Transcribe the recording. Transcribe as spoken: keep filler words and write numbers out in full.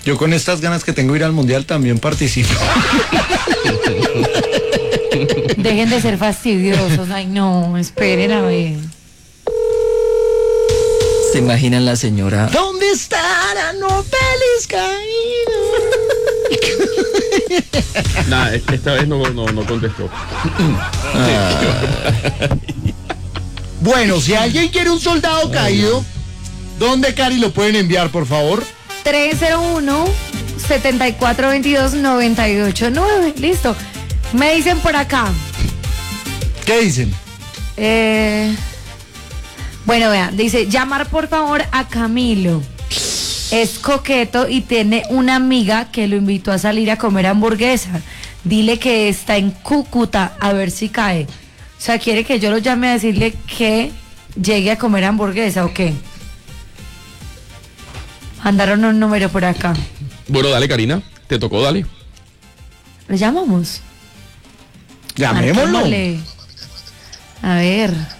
Yo con estas ganas que tengo de ir al mundial también participo. Dejen de ser fastidiosos. Ay, no, esperen a ver. ¿Se imaginan la señora? ¿Dónde estará Nobelis caído? Nada, esta vez no, no, no contestó. Ah. Bueno, si alguien quiere un soldado caído, ¿dónde, Cari, lo pueden enviar, por favor? tres cero uno, siete cuatro dos dos, nueve ocho nueve. Listo. Me dicen por acá. ¿Qué dicen? Eh, bueno, vean, dice, llamar por favor a Camilo. Es coqueto y tiene una amiga que lo invitó a salir a comer hamburguesa. Dile que está en Cúcuta, a ver si cae. O sea, ¿quiere que yo lo llame a decirle que llegue a comer hamburguesa o qué? Mandaron un número por acá. Bueno, dale, Karina, te tocó, dale. ¿Lo llamamos? Llamémoslo. Marquémosle. A ver.